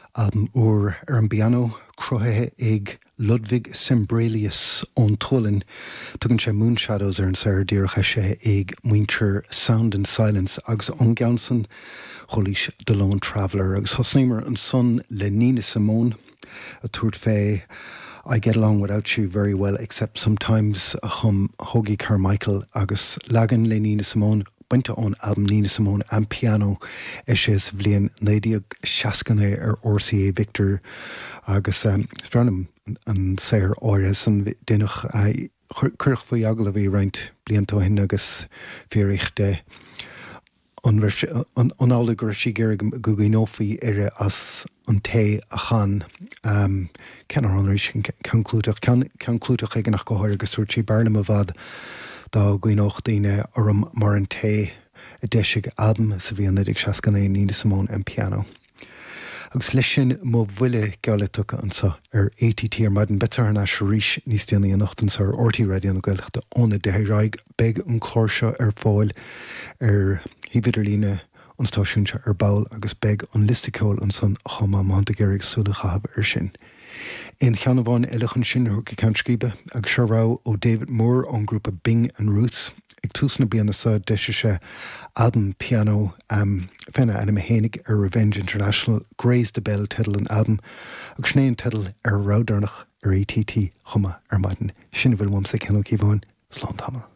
Album oer an piano, crothe ag Ludwig Sembrelius ón Tullin. Tugann sé Moonshadows an sair dírecha sé ag Muintir Sound and Silence agus an Gaunson Cholis The Lone Traveller agus hosnéimer an son le Nina Simone a tuairt fé I get along without you very well except sometimes a chum Hoagie Carmichael agus lagan le Nina Simone buinte ón album Nina Simone an piano is bblion néideag seacanna RCA Victor agus spranam an sair áiris an duach chuirch faoi agla a bhí roint bliantó hin agus fíorich de an ála gur sí gur go nófaí ar as an té a chan cenar anris cean clúteach ag nach gohair agus úirt sí bearnam a bhd dá gcuoinech daoine orm mar an té a deisiig album sa bhí an idir seacanna Nina Simone an piano. Agus leis sin má bhuile gealaitucha ansa ATT ar maidin betar an ríis níos déanaí an nachtans ar ortaí radio an gailachta óna de raig beg an chlór ar fáil ar hívidir líne an stáisiúnse ar bail agus beg an listicóil an san chama mánta géirigh súla chahab ar sin. In cheanamháin eilechan sin thu go ceantscíbe agus será ó David Moore an grúpa Bing and Roots ag túsna bíanana sa deise sé album piano fena anna hénig ar Revenge International Graze the Bell tedal an album agus snéan tedal ar rádarnach ar ATT chuma ar maidin sin bhfuil mum sa cenó cíbháin slán tamil.